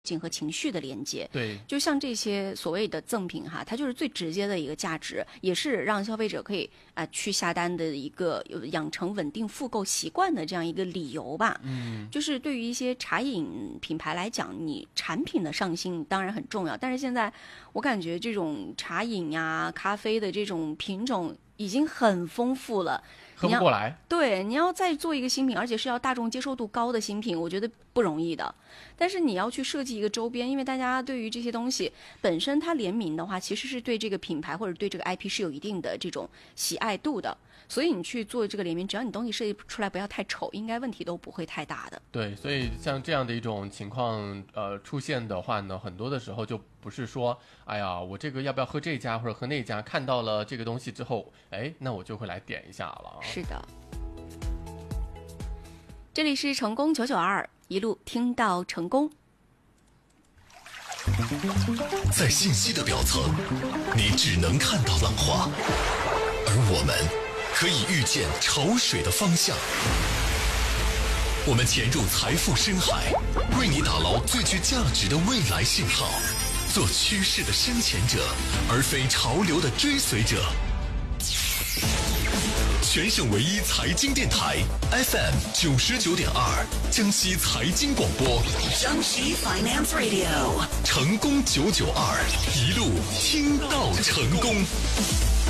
和情绪的连接。 对， 就像这些所谓的赠品哈，它就是最直接的一个价值，也是让消费者可以去下单的一个养成稳定复购习惯的这样一个理由吧。就是对于一些茶饮品牌来讲，你产品的上新当然很重要，但是现在我感觉这种茶饮呀、咖啡的这种品种已经很丰富了。 喝不过来。 对，你要再做一个新品，而且是要大众接受度高的新品，我觉得不容易的。但是你要去设计一个周边，因为大家对于这些东西本身它联名的话，其实是对这个品牌或者对这个 IP 是有一定的这种喜爱度的。所以你去做这个联名，只要你东西设计出来不要太丑，应该问题都不会太大的。 对，所以像这样的一种情况出现的话呢，很多的时候就不是说，哎呀，我这个要不要喝这家或者喝那家，看到了这个东西之后，哎，那我就会来点一下了。 是的。这里是成功992，一路听到成功。 在信息的表层，你只能看到浪花，而我们可以预见潮水的方向。我们潜入财富深海，为你打牢最具价值的未来信号，做趋势的深潜者，而非潮流的追随者。全省唯一财经电台 FM 99.2，江西财经广播， 江西 Finance Radio， 成功992，一路听到成功。